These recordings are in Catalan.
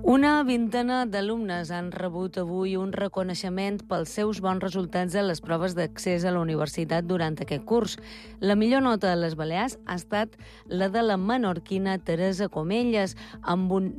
Una vintena d'alumnes han rebut avui un reconeixement pels seus bons resultats a les proves d'accés a la universitat durant aquest curs. La millor nota a les Balears ha estat la de la menorquina Teresa Comelles, amb un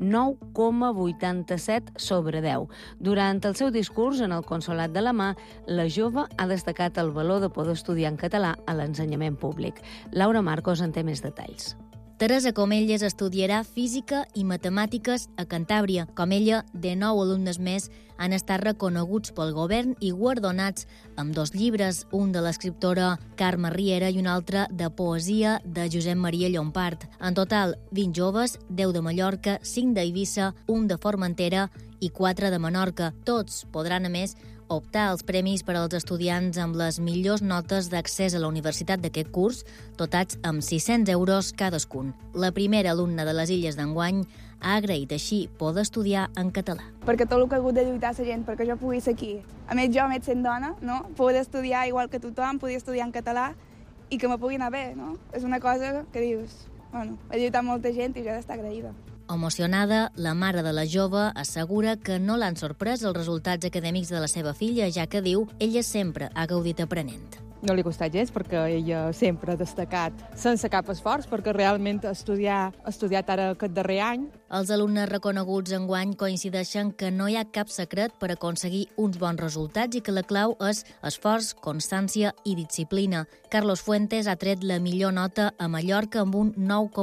9,87 sobre 10. Durant el seu discurs en el Consolat de la Mà, la jove ha destacat el valor de poder estudiar en català a l'ensenyament públic. Laura Marcos en té més detalls. Teresa Comelles estudiarà Física i Matemàtiques a Cantàbria. Com ella, de 9 alumnes més han estat reconeguts pel govern i guardonats amb 2 llibres, un de l'escriptora Carme Riera i un altre de poesia de Josep Maria Llompart. En total, 20 joves, 10 de Mallorca, 5 d'Eivissa, 1 de Formentera i 4 de Menorca. Tots podran, a més, optar als premis per als estudiants amb les millors notes d'accés a la universitat d'aquest curs, dotats amb 600 euros cadascun. La primera alumna de les Illes d'enguany ha agraït així poder estudiar en català. Perquè tot el que ha hagut de lluitar la gent perquè jo pugui ser aquí. A més, jo, sent dona, no? Poder estudiar igual que tothom, poder estudiar en català i que me pugui anar bé, no? És una cosa que dius, bueno, ha lluitat molta gent i jo he d'estar agraïda. Emocionada, la mare de la jove assegura que no l'han sorprès els resultats acadèmics de la seva filla, ja que diu ella sempre ha gaudit aprenent. No li ha costat gens perquè ella sempre ha destacat sense cap esforç, perquè realment ha estudiat ara aquest darrer any. Els alumnes reconeguts enguany coincideixen que no hi ha cap secret per aconseguir uns bons resultats i que la clau és esforç, constància i disciplina. Carlos Fuentes ha tret la millor nota a Mallorca amb un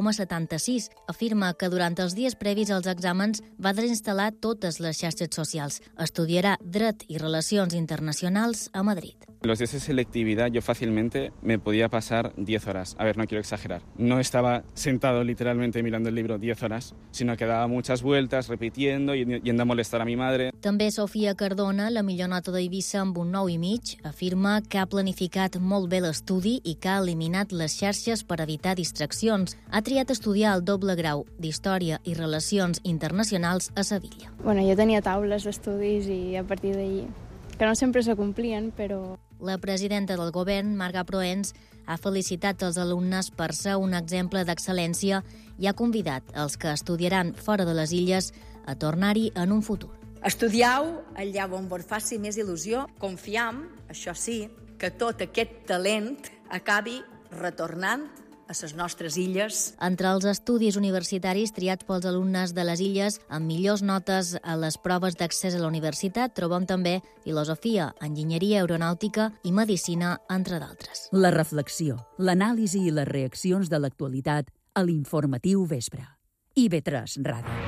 9,76. Afirma que durant els dies previs als exàmens va desinstal·lar totes les xarxes socials. Estudiarà Dret i Relacions Internacionals a Madrid. Los días de selectividad yo fácilmente me podía pasar 10 horas. A ver, no quiero exagerar. No estaba sentado literalmente mirando el libro 10 horas, sino que daba muchas vueltas, repitiendo, yendo a molestar a mi madre. També Sofia Cardona, la millor nota d'Eivissa amb un 9,5, afirma que ha planificat molt bé l'estudi i que ha eliminat les xarxes per evitar distraccions. Ha triat estudiar el doble grau d'Història i Relacions Internacionals a Sevilla. Bueno, jo tenia taules d'estudis i a partir d'ahir, que no sempre se complien, però... La presidenta del govern, Marga Proens, ha felicitat els alumnes per ser un exemple d'excel·lència i ha convidat els que estudiaran fora de les illes a tornar-hi en un futur. Estudiau allà on vos faci més il·lusió. Confiam, això sí, que tot aquest talent acabi retornant a les nostres illes. Entre els estudis universitaris triats pels alumnes de les illes amb millors notes a les proves d'accés a la universitat trobem també filosofia, enginyeria aeronàutica i medicina, entre d'altres. La reflexió, l'anàlisi i les reaccions de l'actualitat a l'Informatiu Vespre. IB3 Ràdio.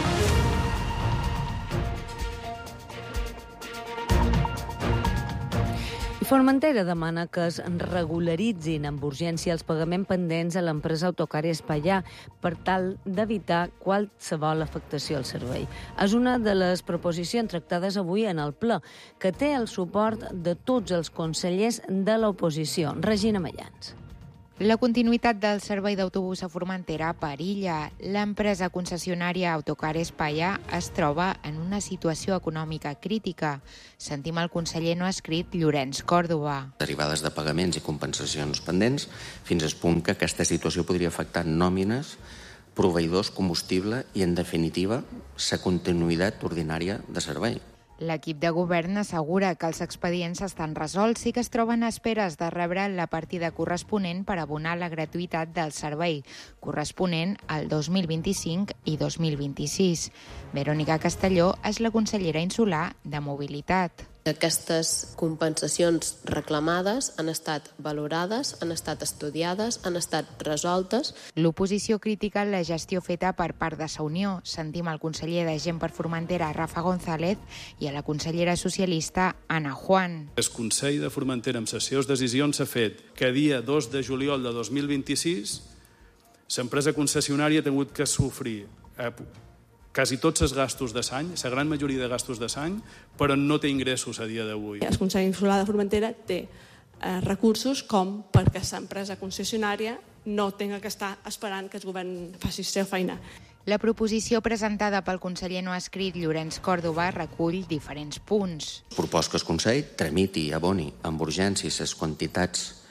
Formentera demana que es regularitzin amb urgència els pagaments pendents a l'empresa Autocar Espaià per tal d'evitar qualsevol afectació al servei. És una de les proposicions tractades avui en el ple, que té el suport de tots els consellers de l'oposició. Regina Mayans. La continuïtat del servei d'autobús a Formentera perilla. L'empresa concessionària Autocar Espaià es troba en una situació econòmica crítica. Sentim el conseller no escrit Llorenç Còrdova. Derivades de pagaments i compensacions pendents, fins al punt que aquesta situació podria afectar nòmines, proveïdors, combustible i, en definitiva, la continuïtat ordinària de servei. L'equip de govern assegura que els expedients estan resolts i que es troben a esperes de rebre la partida corresponent per abonar la gratuïtat del servei, corresponent al 2025 i 2026. Verònica Castelló és la consellera insular de Mobilitat. Aquestes compensacions reclamades han estat valorades, han estat estudiades, han estat resoltes. L'oposició critica la gestió feta per part de Sa Unió. Sentim el conseller de Gent per Formentera, Rafa González, i a la consellera socialista, Ana Juan. El Consell de Formentera, amb les seves decisions, s'ha fet que dia 2 de juliol de 2026 l'empresa concessionària ha tingut que sofrir quasi tots els gastos de l'any, la gran majoria de gastos de l'any, però no té ingressos a dia d'avui. El Consell Insular de Formentera té recursos com perquè l'empresa concessionària no tenga que estar esperant que el govern faci la seva feina. La proposició presentada pel conseller no escrit Llorenç Còrdova recull diferents punts. Propos que el Consell tramiti i aboni amb urgència les quantitats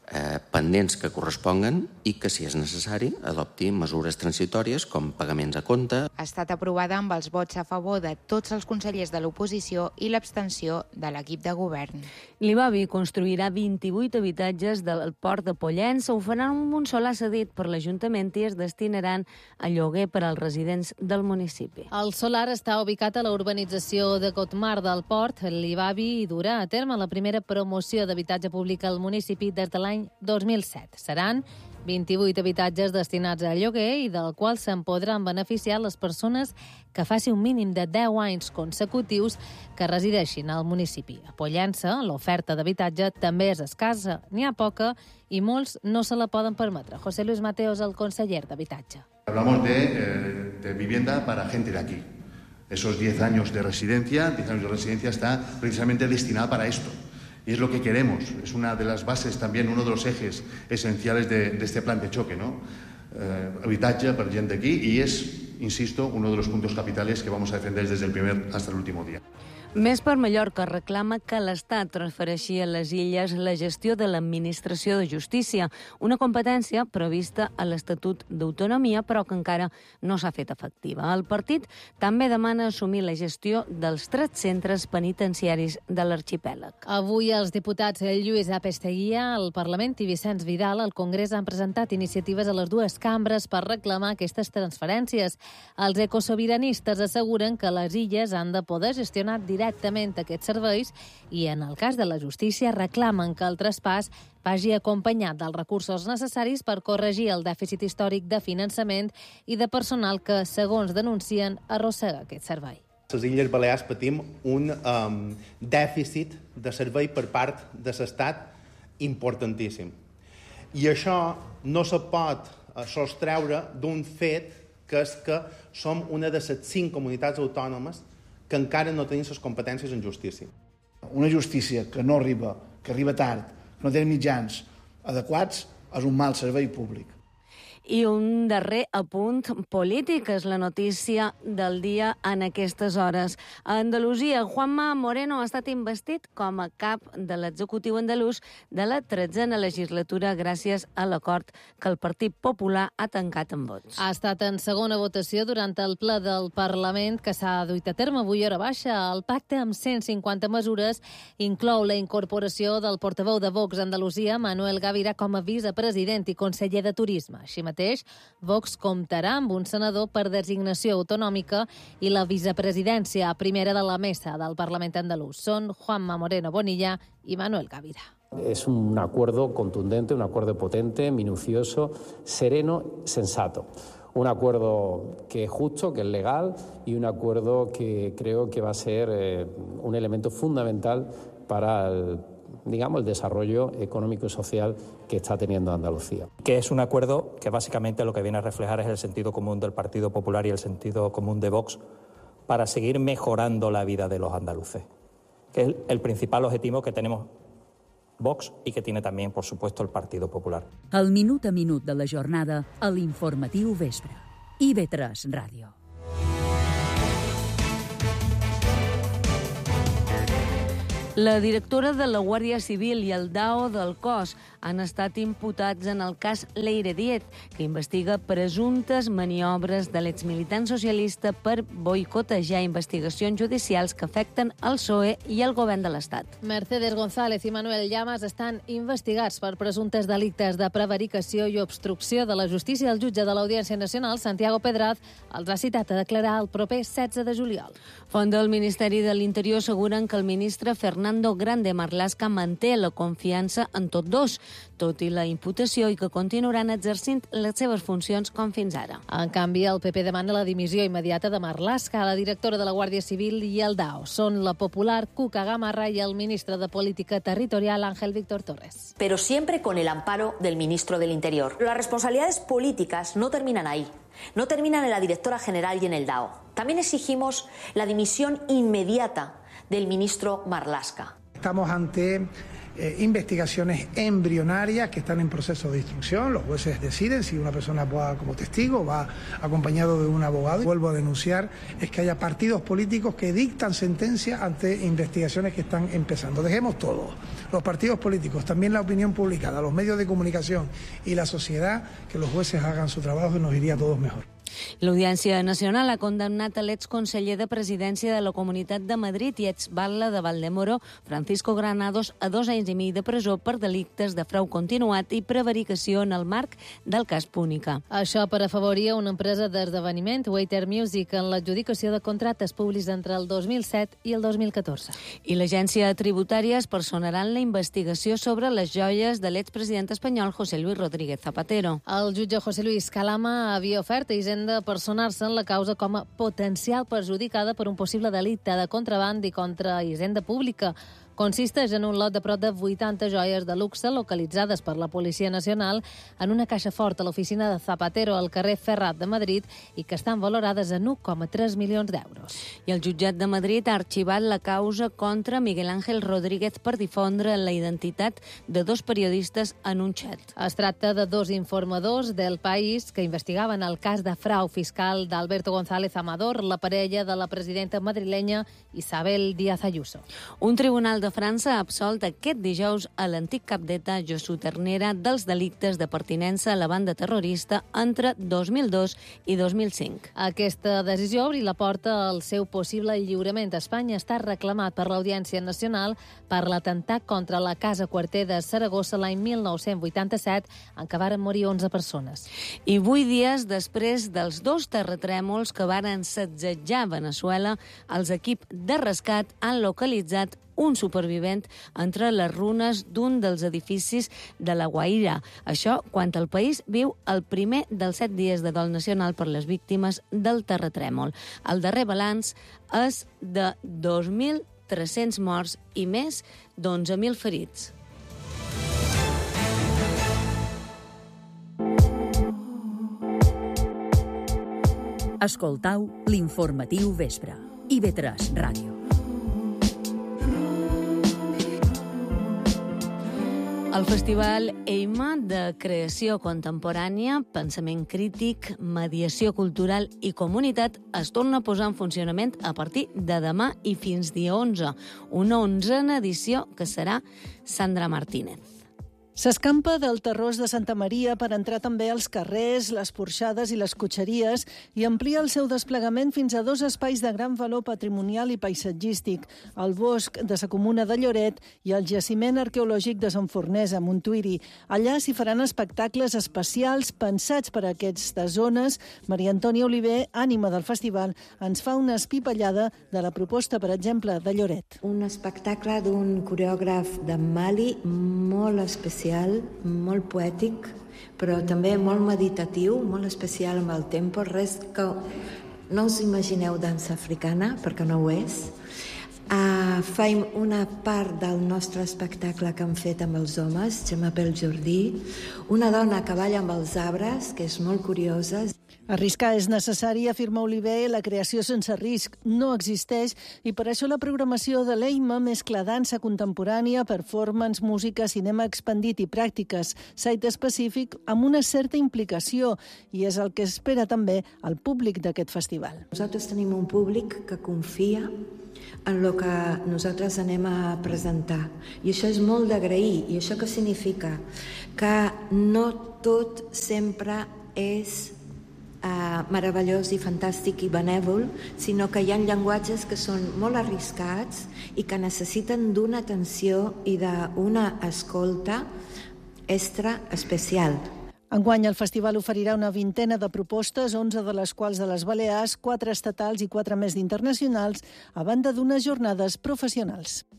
pendents que corresponguen i que, si és necessari, adopti mesures transitòries com pagaments a compte. Ha estat aprovada amb els vots a favor de tots els consellers de l'oposició i l'abstenció de l'equip de govern. L'IBABI construirà 28 habitatges del port de Pollença, ho faran amb un solar cedit per l'Ajuntament i es destinaran a lloguer per als residents del municipi. El solar està ubicat a la urbanització de Cotmar del Port. L'IBABI durà a terme la primera promoció d'habitatge públic al municipi des de l'any 2007. Seran 28 habitatges destinats a lloguer i del qual se'n podran beneficiar les persones que faci un mínim de 10 anys consecutius que resideixin al municipi. A Pollença, l'oferta d'habitatge també és escassa, n'hi ha poca i molts no se la poden permetre. José Luis Mateos, el conseller d'Habitatge. Hablamos de vivienda para gente de aquí. Esos 10 años de residencia está precisamente destinada para esto. Y es lo que queremos, es una de las bases también, uno de los ejes esenciales de este plan de choque, ¿no? Habitatge per gent d'aquí y es, insisto, uno de los puntos capitales que vamos a defender desde el primer hasta el último día. Més per Mallorca reclama que l'Estat transfereixi a les illes la gestió de l'Administració de Justícia, una competència prevista a l'Estatut d'Autonomia, però que encara no s'ha fet efectiva. El partit també demana assumir la gestió dels 3 centres penitenciaris de l'arxipèlag. Avui els diputats Lluís Apesteguia al Parlament i Vicenç Vidal al Congrés han presentat iniciatives a les dues cambres per reclamar aquestes transferències. Els ecosobiranistes asseguren que les illes han de poder gestionar directament aquests serveis i, en el cas de la justícia, reclamen que el traspàs vagi acompanyat dels recursos necessaris per corregir el dèficit històric de finançament i de personal que, segons denuncien, arrossega aquest servei. A les Illes Balears patim un dèficit de servei per part de l'Estat importantíssim. I això no se pot sostreure d'un fet que és que som una de les 5 comunitats autònomes que encara no tenim les competències en justícia. Una justícia que no arriba, que arriba tard, que no té mitjans adequats, és un mal servei públic. I un darrer apunt polític és la notícia del dia en aquestes hores. A Andalusia, Juanma Moreno ha estat investit com a cap de l'executiu andalús de la 13a legislatura gràcies a l'acord que el Partit Popular ha tancat amb vots. Ha estat en segona votació durant el ple del Parlament que s'ha duit a terme avui hora baixa. El pacte amb 150 mesures inclou la incorporació del portaveu de Vox a Andalusia, Manuel Gavira, com a vicepresident i conseller de Turisme. Així mateix, Vox comptarà amb un senador per designació autonòmica i la vicepresidència primera de la mesa del Parlament andalús. Són Juanma Moreno Bonilla i Manuel Gavira. Es un acuerdo contundente, un acuerdo potente, minucioso, sereno, sensato. Un acuerdo que es justo, que es legal y un acuerdo que creo que va a ser un elemento fundamental para el desarrollo económico y social que está teniendo Andalucía. Que es un acuerdo que básicamente lo que viene a reflejar es el sentido común del Partido Popular y el sentido común de Vox para seguir mejorando la vida de los andaluces, que es el principal objetivo que tenemos Vox i que tiene també, por supuesto, el Partido Popular. El minut a minut de la jornada a l'Informatiu Vespre. IB3 Ràdio. La directora de la Guàrdia Civil i el DAO del cos han estat imputats en el cas Leire Diet, que investiga presumptes maniobres de l'exmilitant socialista per boicotejar investigacions judicials que afecten el PSOE i el govern de l'Estat. Mercedes González i Manuel Llamas estan investigats per presumptes delictes de prevaricació i obstrucció de la justícia. El jutge de l'Audiència Nacional, Santiago Pedraz, els ha citat a declarar el proper 16 de juliol. Font del Ministeri de l'Interior asseguren que el ministre Fernando Grande Marlaska manté la confiança en tots dos, tot i la imputació, i que continuaran exercint les seves funcions com fins ara. En canvi, el PP demana la dimissió immediata de Marlaska, la directora de la Guàrdia Civil i el DAO. Són la popular Cuca Gamarra i el ministre de Política Territorial, Ángel Víctor Torres. Pero siempre con el amparo del ministro del Interior. Las responsabilidades políticas no terminan ahí. No terminan en la directora general y en el DAO. También exigimos la dimisión inmediata del ministro Marlaska. Estamos ante investigaciones embrionarias que están en proceso de instrucción. Los jueces deciden si una persona va como testigo, va acompañado de un abogado. Vuelvo a denunciar es que haya partidos políticos que dictan sentencia ante investigaciones que están empezando. Dejemos todo, los partidos políticos, también la opinión publicada, los medios de comunicación y la sociedad, que los jueces hagan su trabajo y nos iría a todos mejor. L'Audiència Nacional ha condemnat a l'exconseller de Presidència de la Comunitat de Madrid i exbatlle de Valdemoro, Francisco Granados, a 2 anys i mig de presó per delictes de frau continuat i prevaricació en el marc del cas Púnica. Això per afavorir una empresa d'esdeveniment, Waiter Music, en l'adjudicació de contractes públics entre el 2007 i el 2014. I l'agència tributària es personarà en la investigació sobre les joies de l'expresident espanyol José Luis Rodríguez Zapatero. El jutge José Luis Calama havia ofert a Hisenda personar-se en la causa com a potencial perjudicada per un possible delicte de contraband i contra Hisenda Pública. Consisteix en un lot de prop de 80 joies de luxe localitzades per la Policia Nacional en una caixa forta a l'oficina de Zapatero al carrer Ferrat de Madrid i que estan valorades en 1,3 milions d'euros. I el jutjat de Madrid ha arxivat la causa contra Miguel Ángel Rodríguez per difondre la identitat de 2 periodistes en un xat. Es tracta de 2 informadors del País que investigaven el cas de frau fiscal d'Alberto González Amador, la parella de la presidenta madrilenya Isabel Díaz Ayuso. Un tribunal de França ha absolt aquest dijous a l'antic cap d'ETA Josu Ternera dels delictes de pertinença a la banda terrorista entre 2002 i 2005. Aquesta decisió obri la porta al seu possible lliurament. Espanya està reclamat per l'Audiència Nacional per l'atemptat contra la Casa Quarter de Saragossa l'any 1987, en què varen morir 11 persones. I 8 dies després dels 2 terratrèmols que varen sacsejar Veneçuela, els equips de rescat han localitzat un supervivent entre les runes d'un dels edificis de La Guaira. Això quan el país viu el primer dels 7 dies de dol nacional per les víctimes del terratrèmol. El darrer balanç és de 2.300 morts i més d'11.000 ferits. Escoltau l'informatiu vespre. IB3 Ràdio. El Festival EIMA de Creació Contemporània, Pensament Crític, Mediació Cultural i Comunitat es torna a posar en funcionament a partir de demà i fins dia 11, una 11a edició que serà Sandra Martínez. S'escampa del Terrós de Santa Maria per entrar també als carrers, les porxades i les cotxeries i amplia el seu desplegament fins a 2 espais de gran valor patrimonial i paisatgístic, el bosc de sa Comuna de Lloret i el jaciment arqueològic de Sant Fornès, a Montuïri. Allà s'hi faran espectacles especials pensats per a aquestes zones. Maria Antònia Oliver, ànima del festival, ens fa una espipallada de la proposta, per exemple, de Lloret. Un espectacle d'un coreògraf de Mali molt especial, molt poètic, però també molt meditatiu, molt especial amb el tempo, res que no us imagineu dansa africana, perquè no ho és. Fem una part del nostre espectacle que hem fet amb els homes, Gemma Pel-Jordí, una dona que balla amb els arbres, que és molt curiosa. Arriscar és necessari, afirma Oliver, la creació sense risc no existeix i per això la programació de l'EIMA mescla dansa contemporània, performance, música, cinema expandit i pràctiques, site específic amb una certa implicació i és el que espera també el públic d'aquest festival. Nosaltres tenim un públic que confia en el que nosaltres anem a presentar i això és molt d'agrair. I això què significa? Que no tot sempre és meravellós i fantàstic i benèvol, sinó que hi ha llenguatges que són molt arriscats i que necessiten d'una atenció i d'una escolta extra especial. Enguany el festival oferirà una 20a de propostes, 11 de les quals de les Balears, 4 estatals i 4 més d'internacionals, a banda d'unes jornades professionals.